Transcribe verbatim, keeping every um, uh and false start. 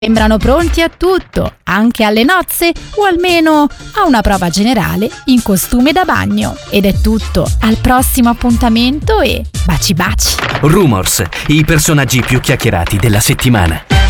Sembrano pronti a tutto, anche alle nozze o almeno a una prova generale in costume da bagno. Ed è tutto, al prossimo appuntamento e baci baci! Rumors, i personaggi più chiacchierati della settimana.